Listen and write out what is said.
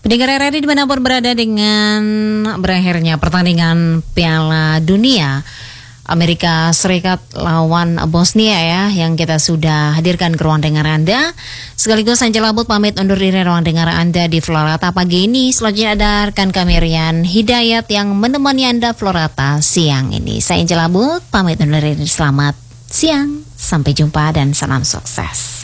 Pendengar RRI dimanapun berada, dengan berakhirnya pertandingan Piala Dunia Amerika Serikat lawan Bosnia ya, yang kita sudah hadirkan ke ruang dengar Anda. Sekaligus Angela Bud pamit undur diri ruang dengar Anda di Florata pagi ini. Selanjutnya ada rekan kami Rian Hidayat yang menemani Anda Florata siang ini. Saya Angela Bud pamit undur diri, selamat siang, sampai jumpa dan salam sukses.